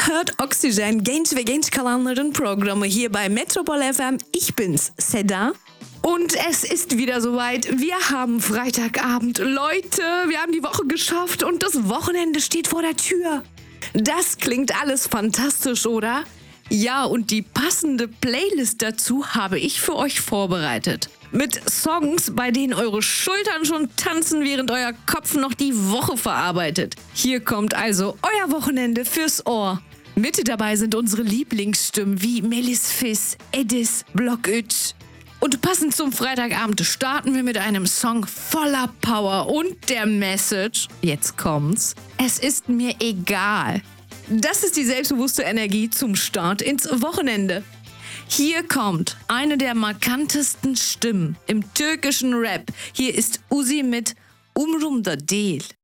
hört Oxygen, genç ve genç kalanların Programme hier bei Metropol FM. Ich bin's, Seda. Und es ist wieder soweit. Wir haben Freitagabend. Leute, wir haben die Woche geschafft und das Wochenende steht vor der Tür. Das klingt alles fantastisch, oder? Ja, und die passende Playlist dazu habe ich für euch vorbereitet. Mit Songs, bei denen eure Schultern schon tanzen, während euer Kopf noch die Woche verarbeitet. Hier kommt also euer Wochenende fürs Ohr. Mit dabei sind unsere Lieblingsstimmen wie Melis Fiss, Edis, Blockütsch. Und passend zum Freitagabend starten wir mit einem Song voller Power und der Message, jetzt kommt's, es ist mir egal. Das ist die selbstbewusste Energie zum Start ins Wochenende. Hier kommt eine der markantesten Stimmen im türkischen Rap. Hier ist Uzi mit Umrumda Değil.